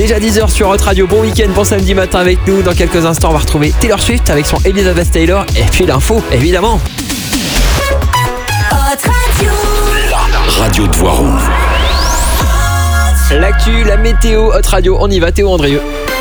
Déjà 10h sur Hot Radio, bon week-end, bon samedi matin avec nous. Dans quelques instants, on va retrouver Taylor Swift avec son Elizabeth Taylor. Et puis l'info, évidemment. Hot Radio. La radio de Voiron. L'actu, la météo, Hot Radio, on y va, Théo Andrieux.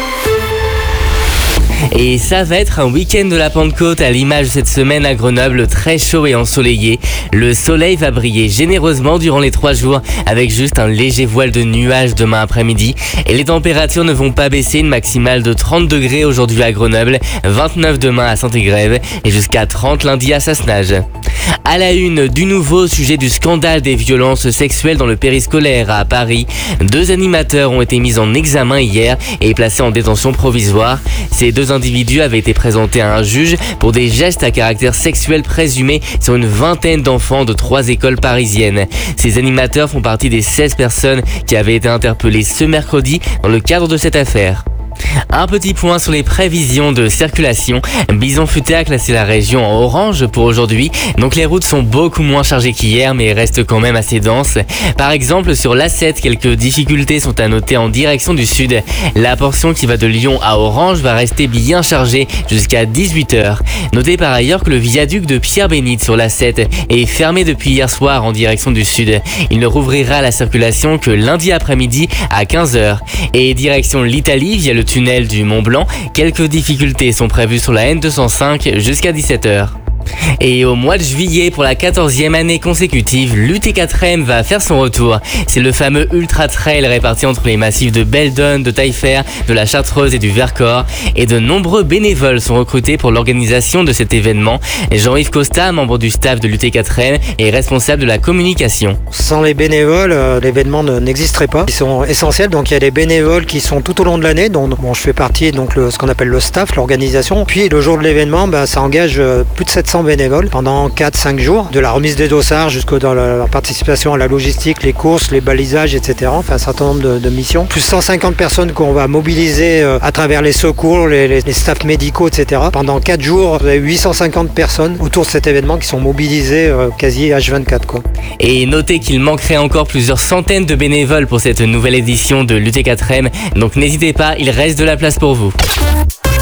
Et ça va être un week-end de la Pentecôte à l'image de cette semaine à Grenoble, très chaud et ensoleillé. Le soleil va briller généreusement durant les 3 jours avec juste un léger voile de nuages demain après-midi. Et les températures ne vont pas baisser, une maximale de 30 degrés aujourd'hui à Grenoble, 29 demain à Saint-Égrève et jusqu'à 30 lundi à Sassenage. À la une, du nouveau sujet du scandale des violences sexuelles dans le périscolaire à Paris. 2 animateurs ont été mis en examen hier et placés en détention provisoire. Ces 2 individus avaient été présentés à un juge pour des gestes à caractère sexuel présumés sur une vingtaine d'enfants de 3 écoles parisiennes. Ces animateurs font partie des 16 personnes qui avaient été interpellées ce mercredi dans le cadre de cette affaire. Un petit point sur les prévisions de circulation. Bison Futé a classé la région en orange pour aujourd'hui. Donc les routes sont beaucoup moins chargées qu'hier mais restent quand même assez denses. Par exemple sur l'A7, quelques difficultés sont à noter en direction du sud. La portion qui va de Lyon à Orange va rester bien chargée jusqu'à 18h. Notez par ailleurs que le viaduc de Pierre-Bénite sur l'A7 est fermé depuis hier soir en direction du sud. Il ne rouvrira la circulation que lundi après-midi à 15h. Et direction l'Italie via le tunnel du Mont Blanc, quelques difficultés sont prévues sur la N205 jusqu'à 17h. Et au mois de juillet, pour la 14e année consécutive, l'UT4M va faire son retour. C'est le fameux Ultra Trail réparti entre les massifs de Beldon, de Taillefer, de la Chartreuse et du Vercors. Et de nombreux bénévoles sont recrutés pour l'organisation de cet événement. Jean-Yves Costa, membre du staff de l'UT4M et responsable de la communication. Sans les bénévoles, l'événement n'existerait pas. Ils sont essentiels, donc il y a des bénévoles qui sont tout au long de l'année, dont je fais partie, donc ce qu'on appelle le staff, l'organisation. Puis le jour de l'événement, ça engage plus de 700 bénévoles pendant 4-5 jours, de la remise des dossards jusqu'à la participation à la logistique, les courses, les balisages, etc. Enfin un certain nombre de missions. Plus 150 personnes qu'on va mobiliser à travers les secours, les staffs médicaux, etc. Pendant 4 jours, vous avez 850 personnes autour de cet événement qui sont mobilisées quasi H24, quoi. Et notez qu'il manquerait encore plusieurs centaines de bénévoles pour cette nouvelle édition de l'UT4M, donc n'hésitez pas, il reste de la place pour vous.